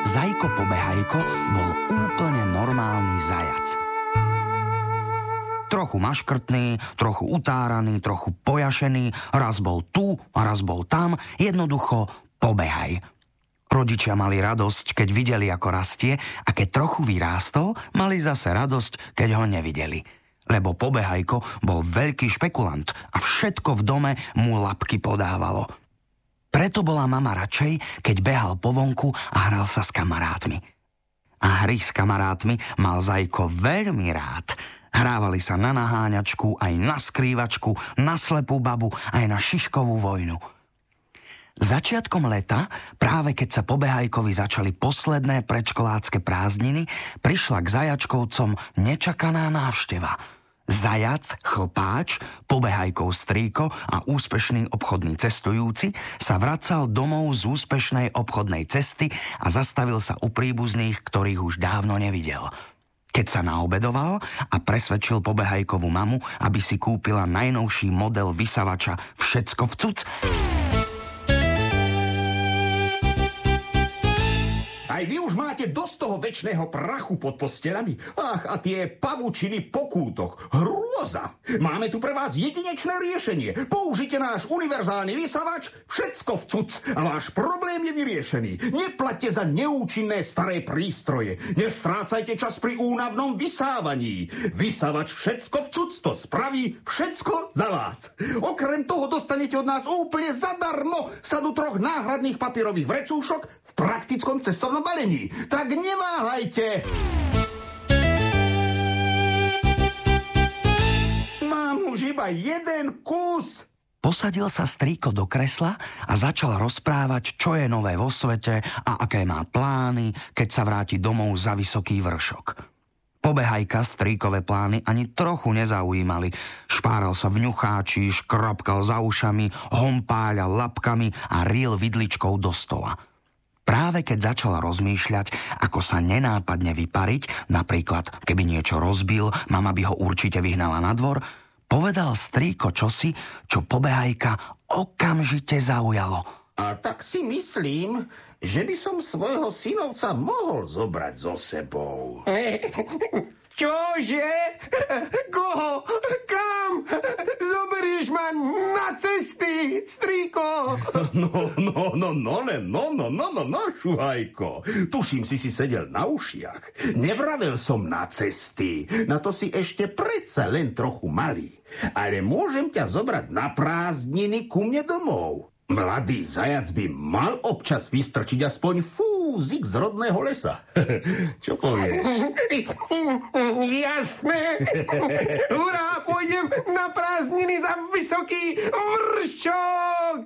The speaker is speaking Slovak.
Zajko Pobehajko bol úplne normálny zajac. Trochu maškrtný, trochu utáraný, trochu pojašený, raz bol tu a raz bol tam, jednoducho Pobehaj. Rodičia mali radosť, keď videli, ako rastie, a keď trochu vyrástol, mali zase radosť, keď ho nevideli. Lebo Pobehajko bol veľký špekulant a všetko v dome mu labky podávalo. Preto bola mama radšej, keď behal po vonku a hral sa s kamarátmi. A hry s kamarátmi mal Zajko veľmi rád. Hrávali sa na naháňačku, aj na skrývačku, na slepú babu, aj na šiškovú vojnu. Začiatkom leta, práve keď sa Pobehajkovi začali posledné predškolácke prázdniny, prišla k Zajačkovcom nečakaná návšteva. Zajac, chlpáč, Pobehajkov strýko a úspešný obchodný cestujúci sa vracal domov z úspešnej obchodnej cesty a zastavil sa u príbuzných, ktorých už dávno nevidel. Keď sa naobedoval a presvedčil Pobehajkovú mamu, aby si kúpila najnovší model vysavača Všetko v cuc, aj vy už máte dosť toho večného prachu pod posteľami. Ach, a tie pavučiny po kútoch. Hrôza! Máme tu pre vás jedinečné riešenie. Použite náš univerzálny vysavač Všetko v cuc a váš problém je vyriešený. Neplaťte za neúčinné staré prístroje. Nestrácajte čas pri únavnom vysávaní. Vysavač Všetko v cuc to spraví všetko za vás. Okrem toho dostanete od nás úplne zadarmo sadu 3 náhradných papierových vrecúšok v praktickom cestovnom balení. Tak neváhajte! Mám už iba jeden kus. Posadil sa strýko do kresla a začal rozprávať, čo je nové vo svete a aké má plány, keď sa vráti domov za vysoký vršok. Pobehajka strýkové plány ani trochu nezaujímali. Špáral sa v ňucháči, škrapkal za ušami, hompáľal labkami a ril vidličkou do stola. Práve keď začal rozmýšľať, ako sa nenápadne vypariť, napríklad keby niečo rozbil, mama by ho určite vyhnala na dvor, povedal strýko čosi, čo Pobehajka okamžite zaujalo. A tak si myslím, že by som svojho synovca mohol zobrať so sebou. Čože? Koho? Kam? Zoberieš ma na cesty, strýko? No, šuhajko. Tuším, si sedel na ušiach. Nevravel som na cesty. Na to si ešte predsa len trochu malý. Ale môžem ťa zobrať na prázdniny ku mne domov. Mladý zajac by mal občas vystrčiť aspoň fúzik z rodného lesa. Čo povieš? Jasné. Hurá, pôjdem na prázdniny za vysoký vršok.